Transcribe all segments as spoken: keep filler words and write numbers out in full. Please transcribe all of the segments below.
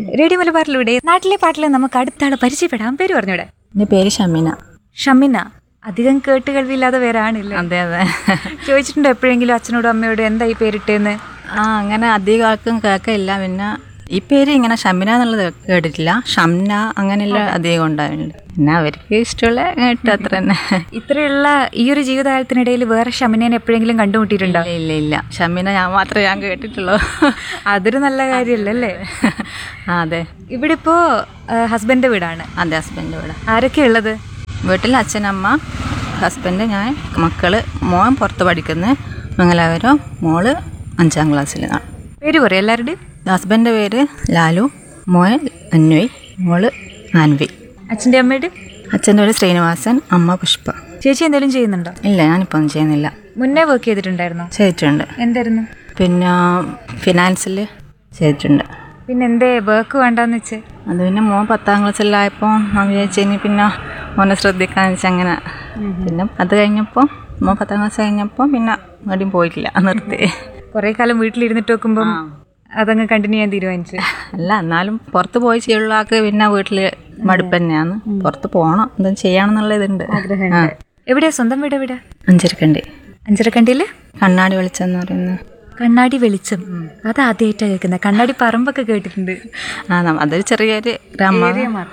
Radio മലബാറിലൂടെ നാട്ടിലെ പാട്ടിൽ നമുക്ക് അടുത്ത ആളെ പരിചയപ്പെടാം. പേര് പറഞ്ഞൂടെ? എൻ്റെ പേര് ഷമിന. ഷമിന. അധികം കേട്ട് കേൾവിയില്ലാതെ പേരാണില്ല. അതെ അതെ. ചോദിച്ചിട്ടുണ്ടോ എപ്പോഴെങ്കിലും അച്ഛനോടും അമ്മയോടും എന്താ ഈ പേരിട്ടേന്ന്? ആ അങ്ങനെ അധികം ആൾക്കും കേൾക്കില്ല. പിന്നെ ഈ പേര് ഇങ്ങനെ ഷമിന എന്നുള്ളത് കേട്ടിട്ടില്ല. ഷംന അങ്ങനെയുള്ള അധികം ഉണ്ടാവുന്നുണ്ട്. പിന്നെ അവർക്ക് ഇഷ്ടമുള്ള കേട്ടു അത്ര തന്നെ. ഇത്രയുള്ള ഈ ഒരു ജീവിതകാലത്തിനിടയിൽ വേറെ ഷമിനേനെ എപ്പോഴെങ്കിലും കണ്ടുമുട്ടിയിട്ടുണ്ടോ? ഇല്ല ഇല്ല, ഷമിന ഞാൻ മാത്രമേ ഞാൻ കേട്ടിട്ടുള്ളൂ. അതൊരു നല്ല കാര്യമല്ലേ? ആ അതെ. ഇവിടെ ഇപ്പോ ഹസ്ബൻഡിന്റെ വീടാണ്. അതെ, ഹസ്ബൻഡ് വീട്. ആരൊക്കെ ഉള്ളത് വീട്ടിൽ? അച്ഛനമ്മ, ഹസ്ബൻഡ്, ഞാൻ, മക്കള്. മോൻ പുറത്ത് പഠിക്കുന്നത് മംഗലാപുരം, മോള് അഞ്ചാം ക്ലാസ്സിലാണ്. പേര് പറയും എല്ലാവരുടെയും? ഹസ്ബൻഡിൻ്റെ പേര് ലാലു, മോൻ അന്വയ്, മോള് ആൻവി. അച്ഛൻ്റെ അമ്മയുടെ? അച്ഛൻ്റെ പേര് ശ്രീനിവാസൻ, അമ്മ പുഷ്പ. ചേച്ചി എന്തെങ്കിലും ചെയ്യുന്നുണ്ടോ? ഇല്ല, ഞാനിപ്പോൾ ഒന്നും ചെയ്യുന്നില്ല. മുന്നേ വർക്ക് ചെയ്തിട്ടുണ്ടായിരുന്നോ? ചെയ്തിട്ടുണ്ട്. എന്തായിരുന്നു? പിന്നെ ഫിനാൻസിൽ ചെയ്തിട്ടുണ്ട്. പിന്നെ എന്തേ വർക്ക് വേണ്ടാന്ന് വെച്ച്? അത് പിന്നെ മോൻ പത്താം ക്ലാസ്സിലായപ്പോൾ ഞാൻ വിചാരിച്ചു പിന്നെ മോനെ ശ്രദ്ധിക്കാന്ന് വെച്ചാൽ അങ്ങനെ. പിന്നെ അത് കഴിഞ്ഞപ്പോൾ മോൻ പത്താം ക്ലാസ് കഴിഞ്ഞപ്പോൾ പിന്നെ എവിടെയും പോയിട്ടില്ല, നിർത്തി. കുറേ കാലം വീട്ടിലിരുന്നിട്ട് നോക്കുമ്പം അതങ്ങ് കണ്ടിന്യൂ ചെയ്യാൻ തീരുമാനിച്ചു? അല്ല, എന്നാലും പുറത്ത് പോയി ചെയ്യുള്ള ആൾക്ക് പിന്നെ വീട്ടിൽ മടുപ്പ് തന്നെയാണ്. പുറത്ത് പോകണം, എന്തും ചെയ്യണം എന്നുള്ള ഇതുണ്ട്. എവിടെയാ സ്വന്തം വീട്? എവിടെയാ? അഞ്ചരക്കണ്ടി. അഞ്ചരക്കണ്ടിയില് കണ്ണാടി വെളിച്ചം എന്ന് പറയുന്നത്. കണ്ണാടി വെളിച്ചം, അത് ആദ്യമായിട്ടാണ് കേൾക്കുന്നത്. കണ്ണാടി പറമ്പൊക്കെ കേട്ടിട്ടുണ്ട്. ആ, അതൊരു ചെറിയൊരു ഗ്രാമ.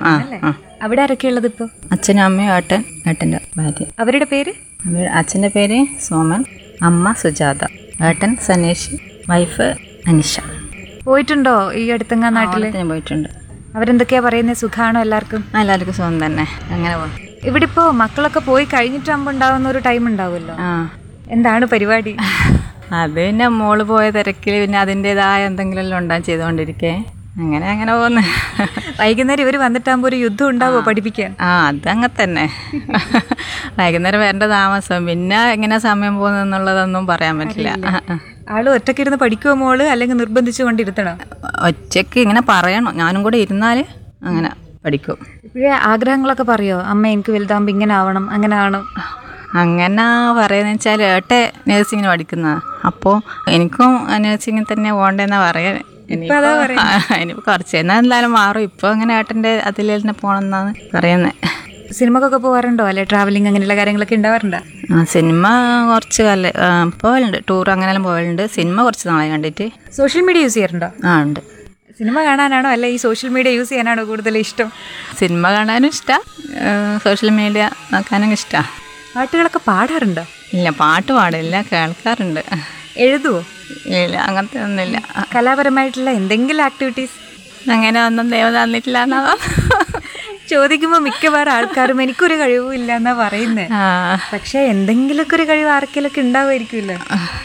അവിടെ ആരൊക്കെ ഉള്ളത് ഇപ്പൊ? അച്ഛനും അമ്മയും ഏട്ടൻ, ഏട്ടൻ്റെ ഭാര്യ. അവരുടെ പേര്? അച്ഛൻ്റെ പേര് സോമൻ, അമ്മ സുജാത, ഏട്ടൻ സനേഷ്, വൈഫ് അനിഷ. പോയിട്ടുണ്ടോ ഈ അടുത്തങ്ങ നാട്ടില്? ഞാൻ പോയിട്ടുണ്ട്. അവരെന്തൊക്കെയാ പറയുന്നത്? സുഖാണോ എല്ലാവർക്കും? എല്ലാവർക്കും സുഖം തന്നെ. അങ്ങനെ പോകും. ഇവിടെ ഇപ്പോ മക്കളൊക്കെ പോയി കഴിഞ്ഞിട്ടാകുമ്പോ ഉണ്ടാവുന്ന ഒരു ടൈം ഉണ്ടാവുമല്ലോ, എന്താണ് പരിപാടി? അത് പിന്നെ മോള് പോയ തിരക്കിൽ പിന്നെ അതിൻ്റെതായ എന്തെങ്കിലും എല്ലാം ഉണ്ടാകും ചെയ്തുകൊണ്ടിരിക്കേ. അങ്ങനെ അങ്ങനെ പോകുന്നു. വൈകുന്നേരം ഇവർ വന്നിട്ടാകുമ്പോൾ ഒരു യുദ്ധം ഉണ്ടാവുമോ പഠിപ്പിക്കാൻ? ആ, അതങ്ങനെ തന്നെ. വൈകുന്നേരം വരേണ്ട താമസം, പിന്നെ എങ്ങനെ സമയം പോകുന്നെന്നുള്ളതൊന്നും പറയാൻ പറ്റില്ല. ആള് ഒറ്റയ്ക്ക് ഇരുന്ന് പഠിക്കുമോ മോള്, അല്ലെങ്കിൽ നിർബന്ധിച്ചു കൊണ്ടിരുത്തണം? ഒറ്റയ്ക്ക് ഇങ്ങനെ പറയണം, ഞാനും കൂടെ ഇരുന്നാൽ അങ്ങനെ പഠിക്കും. ഇപ്പോഴേ ആഗ്രഹങ്ങളൊക്കെ പറയോ? അമ്മ എനിക്ക് വലുതാകുമ്പോൾ ഇങ്ങനെ ആവണം, അങ്ങനെ ആവണം? അങ്ങനെ പറയുന്നത് വെച്ചാൽ ഏട്ടെ നേഴ്സിങ്ങിന് പഠിക്കുന്നതാണ്. അപ്പോൾ എനിക്കും നേഴ്സിങ്ങിൽ തന്നെ പോകേണ്ടതെന്നാണ് പറയാൻ. ഇനിയിപ്പോൾ കുറച്ച് എന്നാൽ എന്തായാലും മാറും. ഇപ്പോൾ അങ്ങനെ ഏട്ടൻ്റെ അതിൽ തന്നെ പോകണമെന്നാണ് പറയുന്നത്. സിനിമക്കൊക്കെ പോകാറുണ്ടോ? അല്ലെ ട്രാവലിംഗ് അങ്ങനെയുള്ള കാര്യങ്ങളൊക്കെ ഉണ്ടാവാറുണ്ടോ? ആ, സിനിമ കുറച്ച് കാലം പോകലുണ്ട്. ടൂർ അങ്ങനെയെല്ലാം പോകലുണ്ട്. സിനിമ കുറച്ച് നാളെ കണ്ടിട്ട്. സോഷ്യൽ മീഡിയ യൂസ് ചെയ്യാറുണ്ടോ? ആ, ഉണ്ട്. സിനിമ കാണാനാണോ അല്ല ഈ സോഷ്യൽ മീഡിയ യൂസ് ചെയ്യാനാണോ കൂടുതൽ ഇഷ്ടം? സിനിമ കാണാനും ഇഷ്ടമാണ്, സോഷ്യൽ മീഡിയ നോക്കാനും ഇഷ്ടമാണ്. പാട്ടുകളൊക്കെ പാടാറുണ്ടോ? ഇല്ല, പാട്ട് പാടില്ല, കേൾക്കാറുണ്ട്. എഴുതുവോ? ഇല്ല, അങ്ങനത്തെ ഒന്നുമില്ല. കലാപരമായിട്ടുള്ള എന്തെങ്കിലും ആക്ടിവിറ്റീസ്? അങ്ങനെ ഒന്നും ദൈവം തന്നിട്ടില്ല എന്നാ ചോദിക്കുമ്പോൾ മിക്കവാറും ആൾക്കാരും എനിക്കൊരു കഴിവും ഇല്ല എന്നാ പറയുന്നത്. പക്ഷെ എന്തെങ്കിലുമൊക്കെ ഒരു കഴിവ് ആർക്കെങ്കിലൊക്കെ ഉണ്ടാവുമായിരിക്കുമല്ലോ.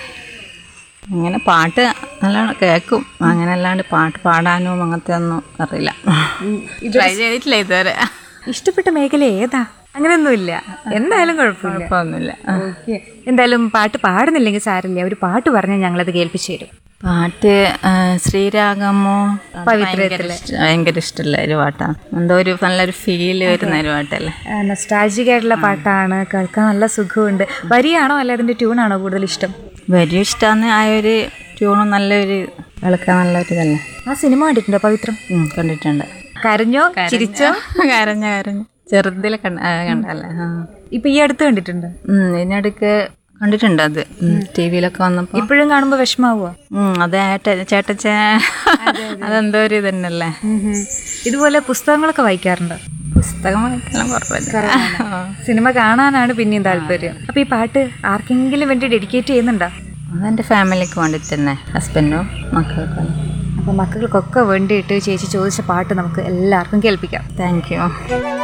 അങ്ങനെ പാട്ട് നല്ലോണം കേൾക്കും, അങ്ങനെ അല്ലാണ്ട് പാട്ട് പാടാനും അങ്ങനത്തെ ഒന്നും അറിയില്ല. ട്രൈ ചെയ്തിട്ടില്ല ഇതുവരെ. ഇഷ്ടപ്പെട്ട മേഖല ഏതാ? അങ്ങനെയൊന്നുമില്ല, എന്തായാലും കുഴപ്പമൊന്നുമില്ല. ഓക്കെ, എന്തായാലും പാട്ട് പാടുന്നില്ലെങ്കിൽ സാരില്ല, ഒരു പാട്ട് പറഞ്ഞാൽ ഞങ്ങളത് കേൾപ്പിച്ചു തരും. പാട്ട് ശ്രീരാഗമോ പവിത്രത്തില് ഭയങ്കര ഇഷ്ടമുള്ള ഒരു പാട്ടാണ്. എന്തോ ഒരു നല്ലൊരു ഫീല് വരുന്ന ഒരു പാട്ടല്ലേ. നൊസ്റ്റാൾജിക് ആയിട്ടുള്ള പാട്ടാണ്, കേൾക്കാൻ നല്ല സുഖമുണ്ട്. വരിയാണോ അല്ല അതിന്റെ ട്യൂണാണോ കൂടുതൽ ഇഷ്ടം? വരി ഇഷ്ടമാണ്, ആ ഒരു ട്യൂണും നല്ലൊരു കേൾക്കാൻ നല്ലൊരു ഇതല്ലേ. ആ സിനിമ കണ്ടിട്ടുണ്ടോ പവിത്രം? കണ്ടിട്ടുണ്ട്. കരഞ്ഞോ ചിരിച്ചോ? കരഞ്ഞ കരഞ്ഞു ചെറുതിലെ കണ്ട കണ്ടല്ലേ. ഇപ്പൊ ഈ അടുത്ത് കണ്ടിട്ടുണ്ട്? ഇതിനടുക്ക് കണ്ടിട്ടുണ്ട്. അത് ടി വിയിലൊക്കെ വന്നപ്പോ. ഇപ്പോഴും കാണുമ്പോ വിഷമാവോ? അതെ, ചേട്ടച്ച അതെന്തോ ഒരു ഇതന്നല്ലേ. ഇതുപോലെ പുസ്തകങ്ങളൊക്കെ വായിക്കാറുണ്ടോ? പുസ്തകം വായിക്കാൻ കുഴപ്പമില്ല, സിനിമ കാണാനാണ് പിന്നെയും താല്പര്യം. അപ്പൊ ഈ പാട്ട് ആർക്കെങ്കിലും വേണ്ടി ഡെഡിക്കേറ്റ് ചെയ്യുന്നുണ്ടോ? അതെന്റെ ഫാമിലിക്ക് വേണ്ടി തന്നെ, ഹസ്ബൻഡും മക്കൾക്കും. അപ്പൊ മക്കൾക്കൊക്കെ വേണ്ടിയിട്ട് ചേച്ചി ചോദിച്ച പാട്ട് നമുക്ക് എല്ലാവർക്കും കേൾപ്പിക്കാം. Thank you.